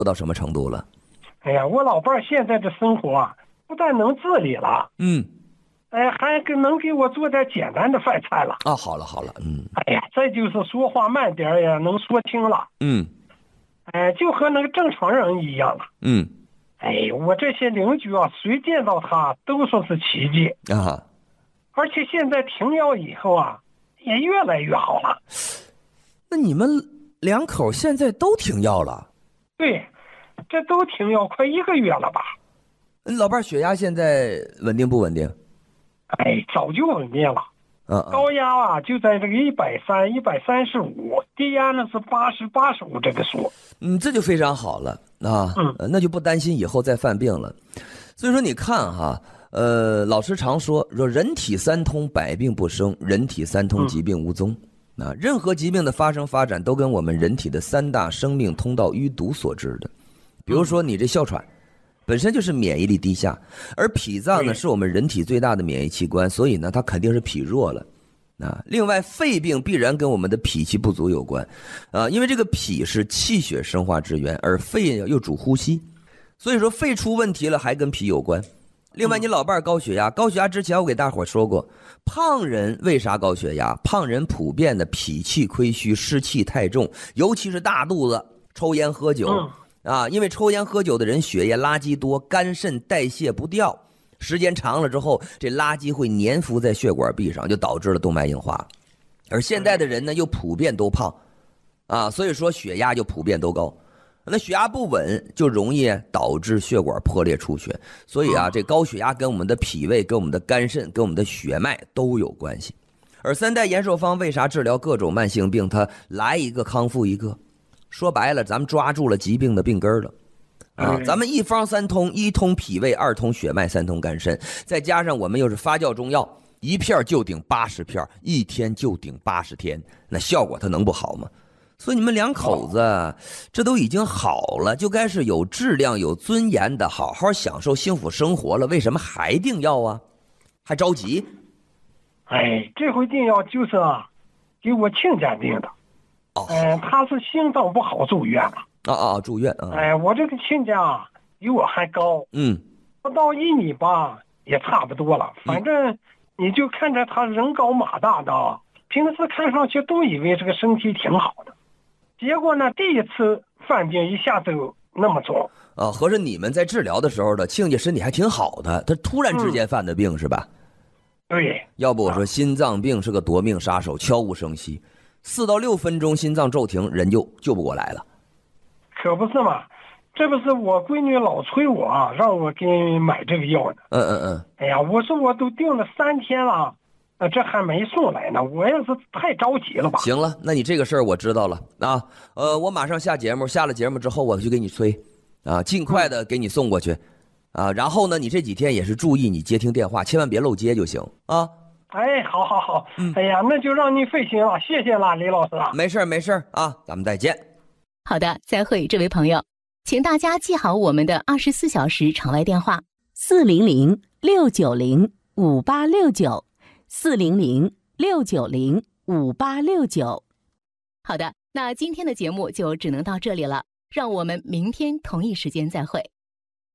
到什么程度了？ 哎呀，我老伴儿现在的生活啊，不但能自理了，还能给我做点简单的饭菜了。 啊，好了， 哎呀，这就是说话慢点儿呀，能说清了。就和那个正常人一样了。哎，我这些邻居啊，谁见到他都说是奇迹啊。 而且现在停药以后啊，也越来越好了。 那你们两口现在都停药了？ 对，这都停药快1个月了吧？ 老伴血压现在稳定不稳定？ 哎，早就稳定了。高压啊就在这个130、135，低压呢是80、85这个数。 这就非常好了啊。那就不担心以后再犯病了。所以说你看哈，老师常说人体三通，百病不生；人体三通，疾病无踪。任何疾病的发生发展都跟我们人体的3大生命通道淤堵所致的。比如说你这哮喘本身就是免疫力低下，而脾脏呢是我们人体最大的免疫器官，所以呢它肯定是脾弱了。另外肺病必然跟我们的脾气不足有关，因为这个脾是气血生化之源，而肺又主呼吸，所以说肺出问题了还跟脾有关。另外你老伴高血压之前我给大伙说过，胖人为啥高血压？胖人普遍的脾气亏虚，湿气太重，尤其是大肚子，抽烟喝酒因为抽烟喝酒的人血液垃圾多，肝肾代谢不掉，时间长了之后，这垃圾会粘附在血管壁上，就导致了动脉硬化。而现在的人呢又普遍都胖所以说血压就普遍都高。那血压不稳就容易导致血管破裂出血，所以这高血压跟我们的脾胃、跟我们的肝肾、跟我们的血脉都有关系。而3代延寿方为啥治疗各种慢性病，它来一个康复一个？说白了，咱们抓住了疾病的病根了咱们一方3通，1通脾胃，2通血脉，3通肝肾，再加上我们又是发酵中药，一片就顶80片，一天就顶80天，那效果它能不好吗？所以你们两口子这都已经好了，就该是有质量有尊严的好好享受幸福生活了，为什么还订药啊？还着急？ 哎，这回订药就是给我亲家订的。他是心脏不好住院了。 住院我这个亲家比我还高，不到1.8米也差不多了。反正你就看着他人高马大的，平时看上去都以为这个身体挺好的。结果呢，第一次犯病一下子那么重合着你们在治疗的时候的亲家身体还挺好的，他突然之间犯的病是吧？ 对， 要不我说心脏病是个夺命杀手，悄无声息，4到6分钟心脏骤停，人就救不过来了。 可不是嘛，这不是我闺女老催我让我给买这个药呢。哎呀，我说我都订了3天了。这还没送来呢，我也是太着急了吧。 行了，那你这个事儿我知道了我马上下节目，下了节目之后我就给你催尽快的给你送过去然后呢，你这几天也是注意你接听电话，千万别漏接就行哎，好。哎呀，那就让你费心了，谢谢了，李老师没事咱们再见。 好的，再会，这位朋友，请大家记好我们的24小时场外电话：400-690-5869，400-690-5869。好的，那今天的节目就只能到这里了，让我们明天同一时间再会。